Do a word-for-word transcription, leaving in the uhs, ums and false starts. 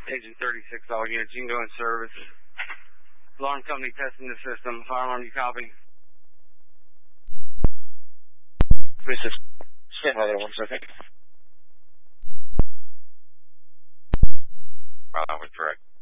Agent thirty-six, all units, you can go in service. Alarm company testing the system. Fire alarm, you copy? This is... Stand by there one second. Uh, with correct.